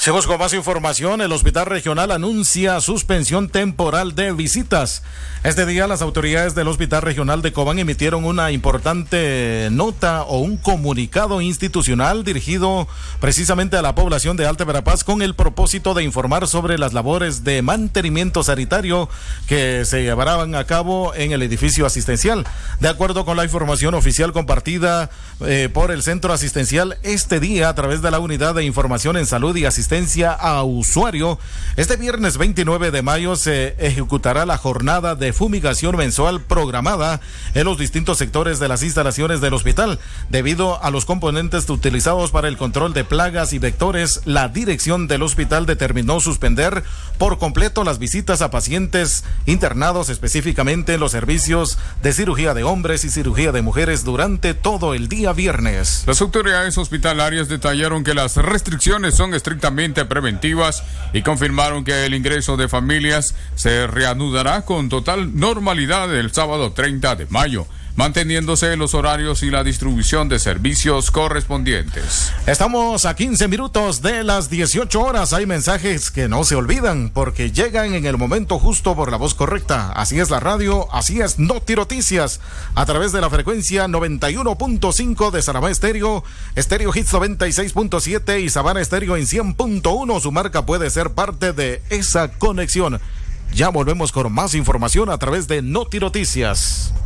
Seguimos con más información. El Hospital Regional anuncia suspensión temporal de visitas. Este día las autoridades del Hospital Regional de Cobán emitieron una importante nota o un comunicado institucional dirigido precisamente a la población de Alta Verapaz con el propósito de informar sobre las labores de mantenimiento sanitario que se llevarán a cabo en el edificio asistencial. De acuerdo con la información oficial compartida por el Centro Asistencial este día a través de la Unidad de Información en Salud y Asistencia a Usuario, este viernes 29 de mayo se ejecutará la jornada de fumigación mensual programada en los distintos sectores de las instalaciones del hospital. Debido a los componentes utilizados para el control de plagas y vectores, la dirección del hospital determinó suspender por completo las visitas a pacientes internados, específicamente en los servicios de cirugía de hombres y cirugía de mujeres durante todo el día viernes. Las autoridades hospitalarias detallaron que las restricciones son estrictamente preventivas y confirmaron que el ingreso de familias se reanudará con total normalidad el sábado 30 de mayo, manteniéndose los horarios y la distribución de servicios correspondientes. Estamos a 15 minutos de las 18 horas. Hay mensajes que no se olvidan porque llegan en el momento justo por la voz correcta. Así es la radio, así es Noti Noticias, a través de la frecuencia 91.5 de Saramá Estéreo, Estéreo Hits 96.7 y Sabana Estéreo en 100.1. Su marca puede ser parte de esa conexión. Ya volvemos con más información a través de Noti Noticias.